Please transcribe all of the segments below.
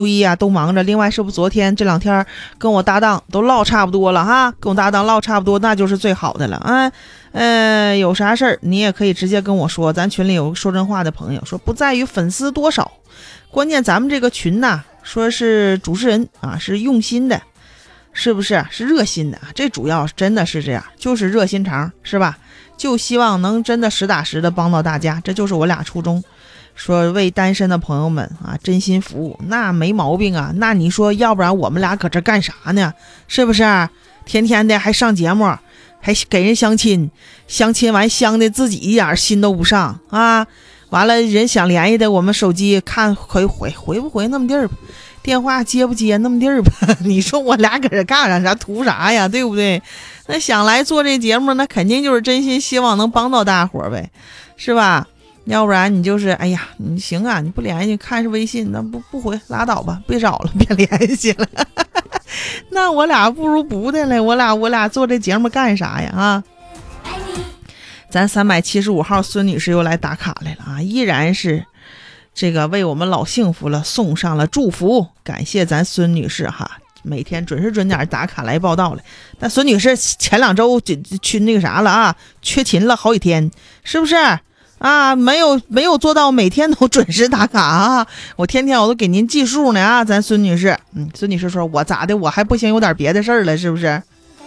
一啊都忙着。另外是不是昨天这2天跟我搭档都唠差不多了哈？跟我搭档唠差不多，那就是最好的了啊。有啥事儿你也可以直接跟我说，咱群里有说真话的朋友说不在于粉丝多少，关键咱们这个群呐，说是主持人啊是用心的，是不是？是热心的，这主要真的是这样，就是热心肠，是吧？就希望能真的实打实的帮到大家，这就是我俩初衷。说为单身的朋友们啊真心服务，那没毛病啊。那你说要不然我们俩搁这干啥呢？是不是？天天的还上节目，还给人相亲，相亲完相的自己一点心都不上啊。完了人想联系的，我们手机看回不回那么地儿，电话接不接那么地儿吧。你说我俩搁这干啥图啥呀？对不对？那想来做这节目，那肯定就是真心希望能帮到大伙呗，是吧？要不然你就是哎呀，你行啊，你不联系看是微信，那不回拉倒吧，别找了，别联系了。那我俩不如不的了，我俩做这节目干啥呀啊？咱375号孙女士又来打卡来了啊，依然是这个为我们老幸福了送上了祝福，感谢咱孙女士哈，每天准时准点打卡来报道了。但孙女士前2周去那个啥了啊，缺勤了好几天，是不是啊？没有做到每天都准时打卡啊！我天天我都给您记数呢啊，咱孙女士。孙女士说我咋的，我还不行，有点别的事儿了，是不是？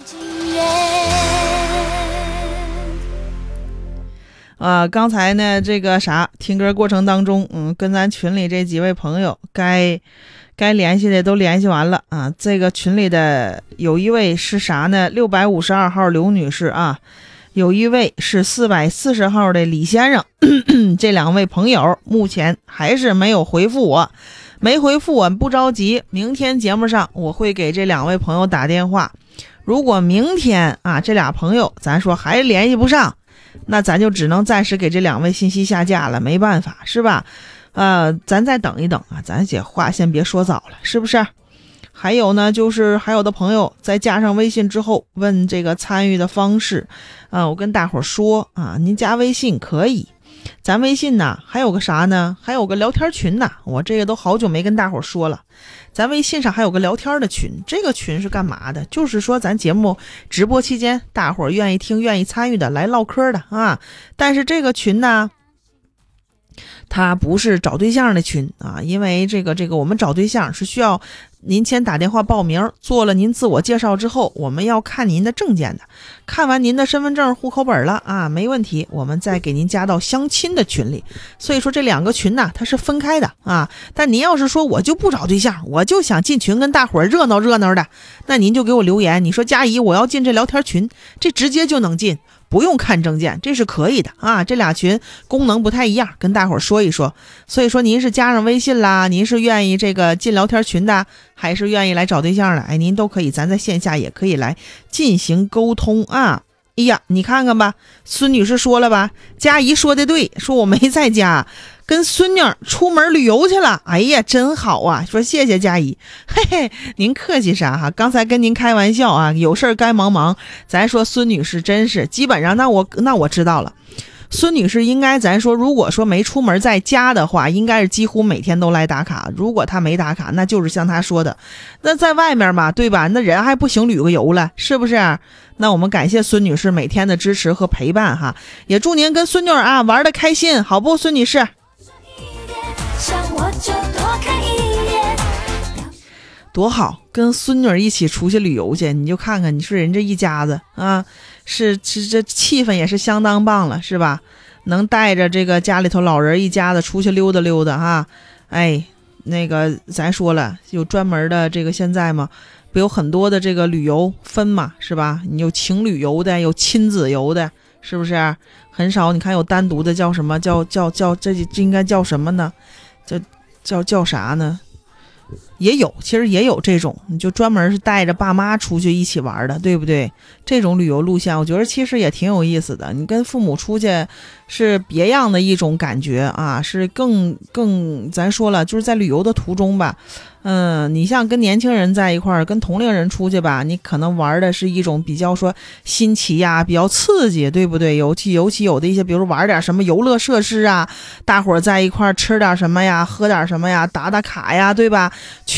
刚才呢这个啥听歌过程当中，跟咱群里这几位朋友该联系的都联系完了啊。这个群里的有一位是啥呢？652号刘女士啊，有一位是440号的李先生。这2位朋友目前还是没有回复我，不着急，明天节目上我会给这2位朋友打电话。如果明天啊这俩朋友咱说还联系不上，那咱就只能暂时给这2位信息下架了，没办法，是吧？咱再等一等啊，咱这话先别说早了，是不是？还有呢，就是还有的朋友在加上微信之后问这个参与的方式，我跟大伙说啊，您加微信可以，咱微信呢还有个啥呢？还有个聊天群呢，我这个都好久没跟大伙说了。咱微信上还有个聊天的群，这个群是干嘛的？就是说咱节目直播期间，大伙愿意听、愿意参与的来唠嗑的啊。但是这个群呢，它不是找对象的群啊，因为这个我们找对象是需要您先打电话报名，做了您自我介绍之后，我们要看您的证件的，看完您的身份证、户口本了啊，没问题，我们再给您加到相亲的群里。所以说这2个群呢，它是分开的啊。但您要是说我就不找对象，我就想进群跟大伙热闹热闹的，那您就给我留言，你说佳怡我要进这聊天群，这直接就能进，不用看证件，这是可以的啊。这俩群功能不太一样，跟大伙说一说。所以说您是加上微信啦，您是愿意这个进聊天群的，还是愿意来找对象的，哎，您都可以，咱在线下也可以来进行沟通啊。哎呀，你看看吧，孙女士说了吧，佳怡说的对，说我没在家，跟孙女出门旅游去了。哎呀，真好啊，说谢谢佳怡。嘿嘿，您客气啥哈？刚才跟您开玩笑啊，有事该忙。咱说孙女士真是基本上，那我知道了。孙女士应该咱说，如果说没出门在家的话，应该是几乎每天都来打卡。如果她没打卡，那就是像她说的，那在外面嘛，对吧？那人还不行旅个游了，是不是？那我们感谢孙女士每天的支持和陪伴哈，也祝您跟孙女啊玩得开心，好不，孙女士？多好，跟孙女一起出去旅游去，你就看看，你说人这一家子啊，是这气氛也是相当棒了，是吧？能带着这个家里头老人一家子出去溜达溜达哈。哎，那个咱说了，有专门的这个现在嘛，不有很多的这个旅游分嘛，是吧？你有情侣游的，有亲子游的，是不是？很少你看有单独的，叫什么叫这应该叫什么呢？叫啥呢？也有，其实也有这种，你就专门是带着爸妈出去一起玩的，对不对？这种旅游路线我觉得其实也挺有意思的，你跟父母出去是别样的一种感觉啊，是更咱说了，就是在旅游的途中吧， 你像跟年轻人在一块儿，跟同龄人出去吧，你可能玩的是一种比较说新奇呀，比较刺激，对不对？尤其有的一些，比如玩点什么游乐设施啊，大伙儿在一块儿吃点什么呀，喝点什么呀，打打卡呀，对吧？